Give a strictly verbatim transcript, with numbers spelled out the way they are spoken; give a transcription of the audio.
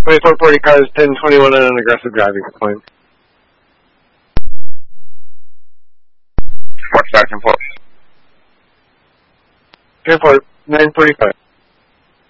twenty-four forty cars, ten twenty-one on an aggressive driving point. What's that report? Airport, nine forty-five.